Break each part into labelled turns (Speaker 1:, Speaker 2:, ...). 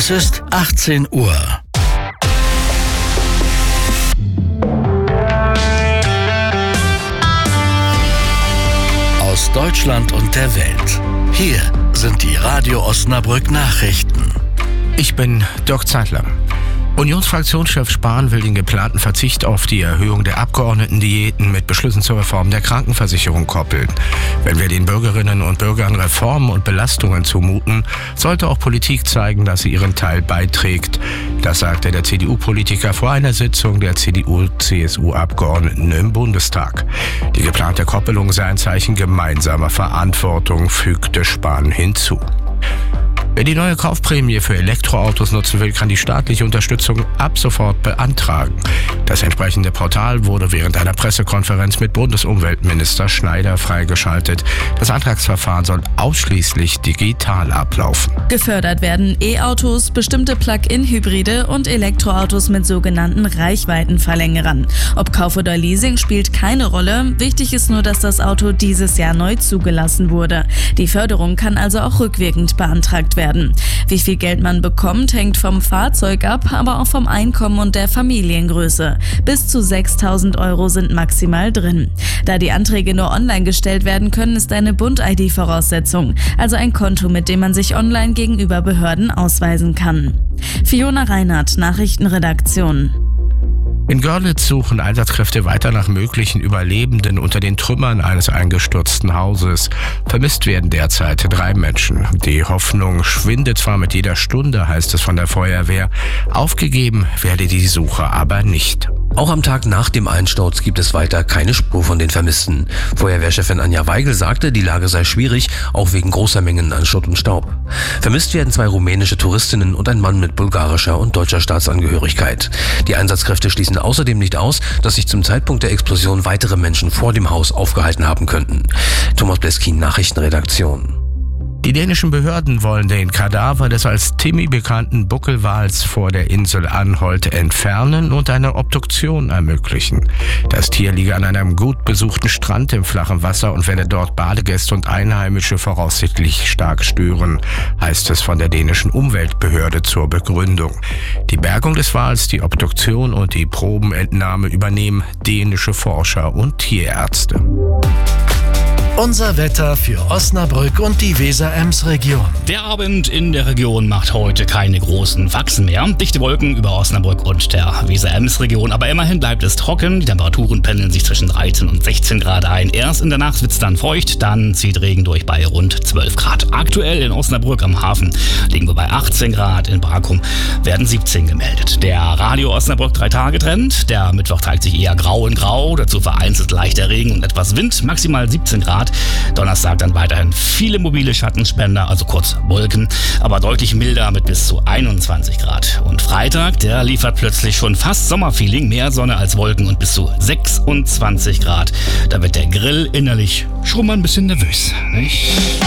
Speaker 1: Es ist 18 Uhr. Aus Deutschland und der Welt. Hier sind die Radio Osnabrück Nachrichten.
Speaker 2: Ich bin Dirk Zeitler. Unionsfraktionschef Spahn will den geplanten Verzicht auf die Erhöhung der Abgeordnetendiäten mit Beschlüssen zur Reform der Krankenversicherung koppeln. Wenn wir den Bürgerinnen und Bürgern Reformen und Belastungen zumuten, sollte auch Politik zeigen, dass sie ihren Teil beiträgt. Das sagte der CDU-Politiker vor einer Sitzung der CDU-CSU-Abgeordneten im Bundestag. Die geplante Koppelung sei ein Zeichen gemeinsamer Verantwortung, fügte Spahn hinzu. Wer die neue Kaufprämie für Elektroautos nutzen will, kann die staatliche Unterstützung ab sofort beantragen. Das entsprechende Portal wurde während einer Pressekonferenz mit Bundesumweltminister Schneider freigeschaltet. Das Antragsverfahren soll ausschließlich digital ablaufen.
Speaker 3: Gefördert werden E-Autos, bestimmte Plug-in-Hybride und Elektroautos mit sogenannten Reichweitenverlängerern. Ob Kauf oder Leasing spielt keine Rolle. Wichtig ist nur, dass das Auto dieses Jahr neu zugelassen wurde. Die Förderung kann also auch rückwirkend beantragt werden. Wie viel Geld man bekommt, hängt vom Fahrzeug ab, aber auch vom Einkommen und der Familiengröße. Bis zu 6.000 € sind maximal drin. Da die Anträge nur online gestellt werden können, ist eine Bund-ID Voraussetzung, also ein Konto, mit dem man sich online gegenüber Behörden ausweisen kann. Fiona Reinhardt, Nachrichtenredaktion.
Speaker 2: In Görlitz suchen Einsatzkräfte weiter nach möglichen Überlebenden unter den Trümmern eines eingestürzten Hauses. Vermisst werden derzeit 3 Menschen. Die Hoffnung schwindet zwar mit jeder Stunde, heißt es von der Feuerwehr. Aufgegeben werde die Suche aber nicht.
Speaker 4: Auch am Tag nach dem Einsturz gibt es weiter keine Spur von den Vermissten. Feuerwehrchefin Anja Weigel sagte, die Lage sei schwierig, auch wegen großer Mengen an Schutt und Staub. Vermisst werden 2 rumänische Touristinnen und ein Mann mit bulgarischer und deutscher Staatsangehörigkeit. Die Einsatzkräfte schließen außerdem nicht aus, dass sich zum Zeitpunkt der Explosion weitere Menschen vor dem Haus aufgehalten haben könnten. Thomas Bleskin, Nachrichtenredaktion.
Speaker 2: Die dänischen Behörden wollen den Kadaver des als Timmy bekannten Buckelwals vor der Insel Anholt entfernen und eine Obduktion ermöglichen. Das Tier liege an einem gut besuchten Strand im flachen Wasser und werde dort Badegäste und Einheimische voraussichtlich stark stören, heißt es von der dänischen Umweltbehörde zur Begründung. Die Bergung des Wals, die Obduktion und die Probenentnahme übernehmen dänische Forscher und Tierärzte.
Speaker 1: Unser Wetter für Osnabrück und die Weser-Ems-Region.
Speaker 5: Der Abend in der Region macht heute keine großen Faxen mehr. Dichte Wolken über Osnabrück und der Weser-Ems-Region, aber immerhin bleibt es trocken. Die Temperaturen pendeln sich zwischen 13 und 16 Grad ein. Erst in der Nacht wird es dann feucht, dann zieht Regen durch bei rund 12 Grad. Aktuell in Osnabrück am Hafen liegen wir bei 18 Grad, in Brakum werden 17 gemeldet. Der Radio Osnabrück 3-Tage-Trend, der Mittwoch zeigt sich eher grau in grau, dazu vereinzelt leichter Regen und etwas Wind, maximal 17 Grad. Donnerstag dann weiterhin viele mobile Schattenspender, also kurz Wolken, aber deutlich milder mit bis zu 21 Grad. Und Freitag, der liefert plötzlich schon fast Sommerfeeling, mehr Sonne als Wolken und bis zu 26 Grad. Da wird der Grill innerlich schon mal ein bisschen nervös, nicht?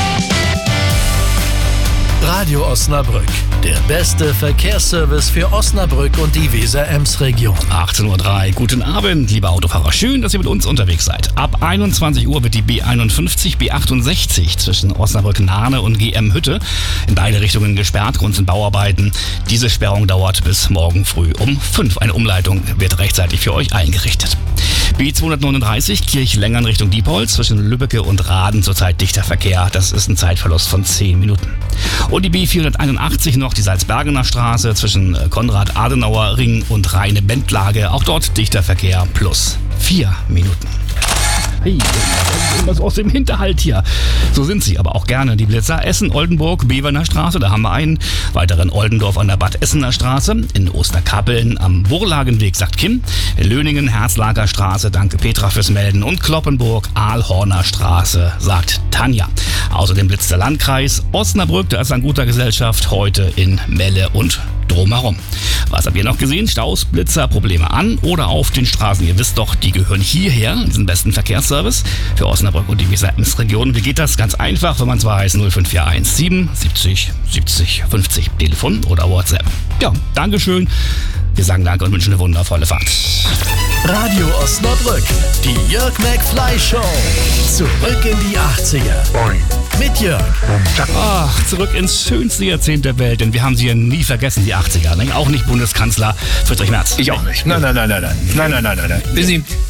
Speaker 1: Radio Osnabrück, der beste Verkehrsservice für Osnabrück und die Weser-Ems-Region.
Speaker 5: 18:03 Uhr, guten Abend, liebe Autofahrer. Schön, dass ihr mit uns unterwegs seid. Ab 21 Uhr wird die B51, B68 zwischen Osnabrück-Nahne und GM-Hütte in beide Richtungen gesperrt. Grund sind Bauarbeiten. Diese Sperrung dauert bis morgen früh um 5. Eine Umleitung wird rechtzeitig für euch eingerichtet. B239 Kirchlengern Richtung Diepholz zwischen Lübbecke und Raden zurzeit dichter Verkehr. Das ist ein Zeitverlust von 10 Minuten. Und die B481 noch die Salzbergener Straße zwischen Konrad-Adenauer-Ring und Rheine-Bendlage. Auch dort dichter Verkehr plus 4 Minuten. Hey, was aus dem Hinterhalt hier. So sind sie, aber auch gerne die Blitzer. Essen, Oldenburg, Beverner Straße, da haben wir einen. Weiter in Oldendorf an der Bad Essener Straße. In Osterkappeln am Burlagenweg, sagt Kim. In Löningen, Herzlager Straße, danke Petra fürs Melden. Und Kloppenburg, Aalhorner Straße, sagt Tanja. Außerdem blitzt der Landkreis Osnabrück, da ist an guter Gesellschaft, heute in Melle und drumherum. Was habt ihr noch gesehen? Staus, Blitzer, Probleme an oder auf den Straßen? Ihr wisst doch, die gehören hierher, in diesen besten Verkehrsservice für Osnabrück und die Weser-Ems-Region. Wie geht das? Ganz einfach, wenn man es weiß, 0541 70 70 50. Telefon oder WhatsApp. Ja, Dankeschön Wir sagen Danke und wünschen eine wundervolle Fahrt.
Speaker 1: Radio Osnabrück, die Jörg McFly Show. Zurück in die 80er. Mit Jörg.
Speaker 5: Ach, zurück ins schönste Jahrzehnt der Welt, denn wir haben sie ja nie vergessen, die 80er. Ne? Auch nicht Bundeskanzler Friedrich Merz.
Speaker 6: Ich auch nicht. Nein. Wissen Sie,